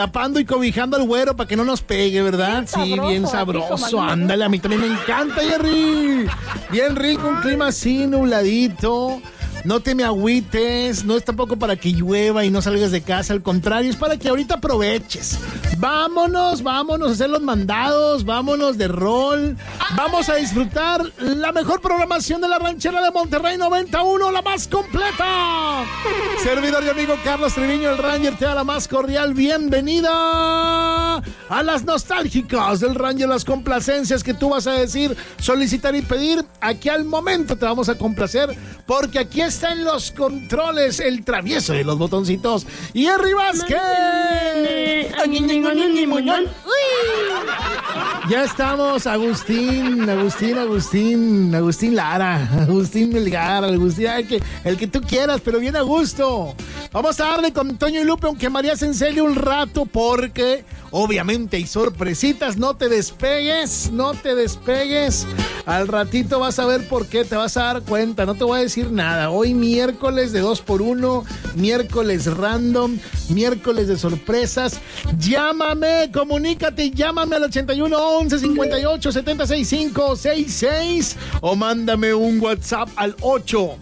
tapando y cobijando al güero para que no nos pegue, ¿verdad? Sí, bien sabroso. Ándale, a mí también me encanta, Jerry. Bien rico, un clima así, nubladito. No te me agüites, no es tampoco para que llueva y no salgas de casa, al contrario, es para que ahorita aproveches. Vámonos a hacer los mandados, vámonos de rol, vamos a disfrutar la mejor programación de la ranchera de Monterrey 91, la más completa. Servidor y amigo Carlos Treviño, el Ranger, te da la más cordial bienvenida a las nostálgicas del Ranger, las complacencias que tú vas a decir, solicitar y pedir. Aquí al momento te vamos a complacer, porque aquí está en los controles el travieso de los botoncitos, y Jerry Vázquez. Ya estamos, Agustín Lara, Agustín Melgar, Agustín, el que tú quieras, pero bien a gusto. Vamos a darle con Toño y Lupe, aunque María se enseñe un rato, porque obviamente hay sorpresitas. No te despegues. Al ratito vas a ver por qué, te vas a dar cuenta. No te voy a decir nada. Hoy miércoles de 2x1, miércoles random, miércoles de sorpresas. Llámame, comunícate y llámame al 81 11 58 76 566 o mándame un WhatsApp al 8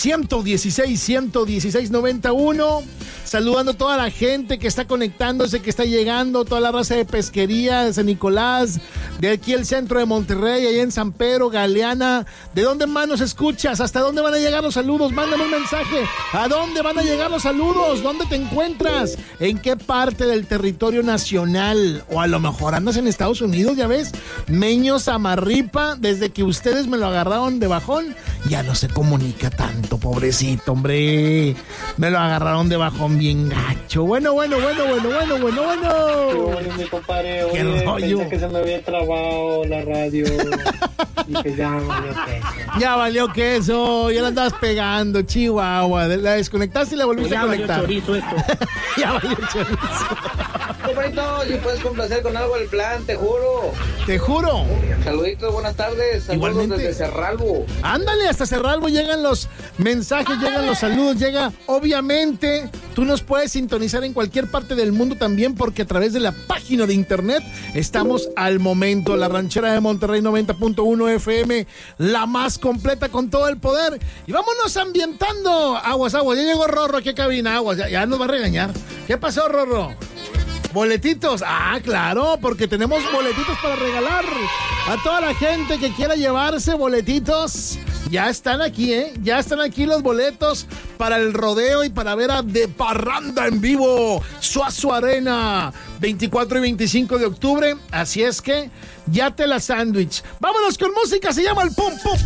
116 91. Saludando a toda la gente que está conectándose, que está llegando, toda la raza de pesquería de San Nicolás, de aquí el centro de Monterrey, allá en San Pedro, Galeana. ¿De dónde más nos escuchas? ¿Hasta dónde van a llegar los saludos? Mándame un mensaje. ¿A dónde van a llegar los saludos? ¿Dónde te encuentras? ¿En qué parte del territorio nacional? O a lo mejor andas en Estados Unidos, ya ves. Meño Samarripa, desde que ustedes me lo agarraron de bajón, ya no se comunica tanto, pobrecito, hombre. Me lo agarraron de bajón bien gacho. Bueno. Qué bueno, mi compadre. ¿Qué rollo? Pensé que se me había trabado la radio. Y que ya valió queso. Ya valió queso. Ya la andabas pegando, Chihuahua. La desconectaste y la volviste a conectar. Ya valió chorizo esto. Ya valió chorizo. Compadrito, si puedes complacer con algo del plan, te juro. Te juro. Saluditos, buenas tardes. Saludos Igualmente. desde Cerralbo. Ándale, hasta Cerralbo llegan los mensajes, llegan los saludos, llega, obviamente, tú nos puedes sintonizar en cualquier parte del mundo también, porque a través de la página de internet estamos al momento, la ranchera de Monterrey 90.1 FM, la más completa con todo el poder. Y vámonos ambientando. Aguas, ya llegó Rorro aquí a cabina, aguas, ya nos va a regañar. ¿Qué pasó, Rorro? Boletitos, claro, porque tenemos boletitos para regalar a toda la gente que quiera llevarse boletitos. Ya están aquí, ya están aquí los boletos para el rodeo y para ver a De Parranda en vivo, Suazo Arena, 24 y 25 de octubre. Así es que ya te la sándwich. Vámonos con música, se llama el Pum Pum